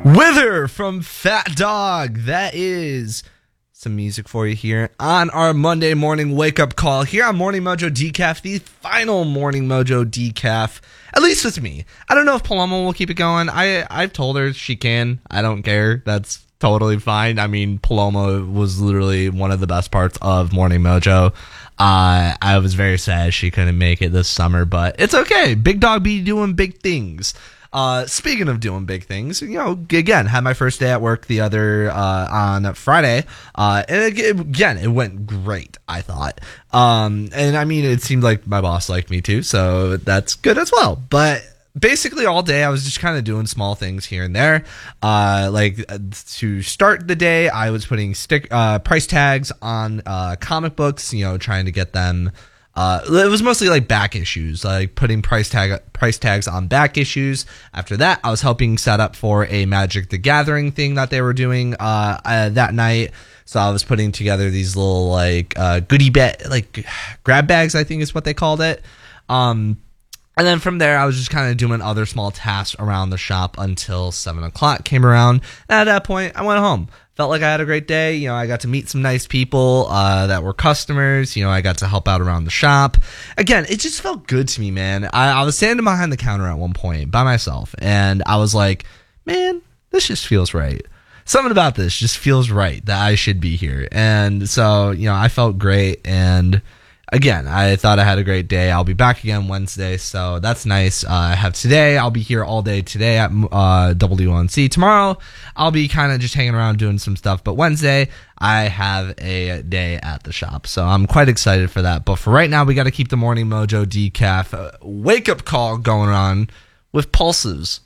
Wither from Fat Dog. That is some music for you here on our Monday morning wake-up call here on Morning Mojo Decaf, the final Morning Mojo Decaf, at least with me. I don't know if Paloma will keep it going. I've told her she can. I don't care. That's totally fine. I mean, Paloma was literally one of the best parts of Morning Mojo. I was very sad she couldn't make it this summer, but it's okay. Big Dog be doing big things. Speaking of doing big things, again, had my first day at work the other, on Friday, and again, it went great, I thought. And I mean, it seemed like my boss liked me too, so that's good as well. But basically all day I was just kind of doing small things here and there. To start the day, I was putting price tags on, comic books, trying to get them. It was mostly like back issues, like putting price tags on back issues. After that, I was helping set up for a Magic the Gathering thing that they were doing that night. So I was putting together these little goodie bag, grab bags, I think is what they called it. And then from there, I was just kind of doing other small tasks around the shop until 7 o'clock came around. And at that point, I went home. Felt like I had a great day. I got to meet some nice people that were customers. I got to help out around the shop. Again, it just felt good to me, man. I was standing behind the counter at one point by myself, and I was like, man, this just feels right. Something about this just feels right that I should be here. And so, I felt great. And again, I thought I had a great day. I'll be back again Wednesday, so that's nice. I have today. I'll be here all day today at W1C. Tomorrow, I'll be kind of just hanging around doing some stuff. But Wednesday, I have a day at the shop, so I'm quite excited for that. But for right now, we got to keep the Morning Mojo Decaf wake-up call going on with Pulses.